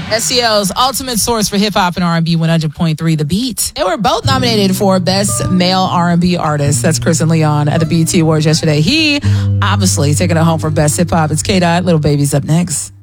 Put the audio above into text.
SEL's ultimate source for hip-hop and R&B 100.3 The Beat. They were both nominated for Best Male R&B Artist. That's Chris and Leon at the BET Awards yesterday. He obviously taking it home for Best Hip-Hop. It's K-Dot. Little Baby's up next.